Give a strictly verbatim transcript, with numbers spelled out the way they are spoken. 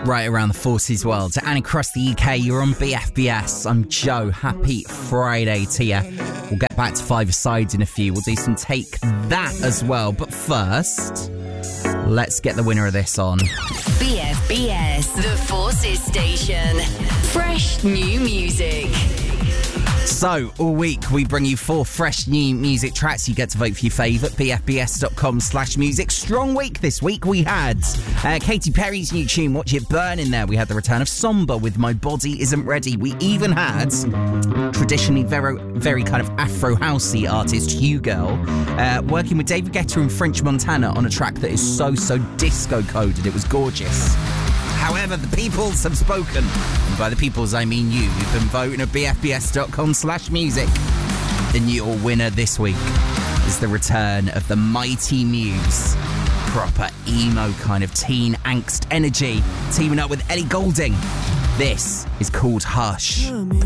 right around the forces world. And across the U K, you're on B F B S. I'm Joe. Happy Friday to you. We'll get back to Five Sides in a few. We'll do some Take That as well. But first, let's get the winner of this on. B F B S, the Forces Station. Fresh new music. So, all week we bring you four fresh new music tracks. You get to vote for your favourite, bfbs.com slash music. Strong week this week. We had uh, Katy Perry's new tune, Watch It Burn, in there. We had the return of Somber with My Body Isn't Ready. We even had traditionally very, very kind of Afro-housey artist Hugh Girl uh, working with David Guetta and French Montana on a track that is so, so disco-coded. It was gorgeous. However, the peoples have spoken. And by the peoples, I mean you. You've been voting at bfbs.com slash music. And your winner this week is the return of the Mighty Muse. Proper emo kind of teen angst energy. Teaming up with Ellie Goulding. This is called Hush.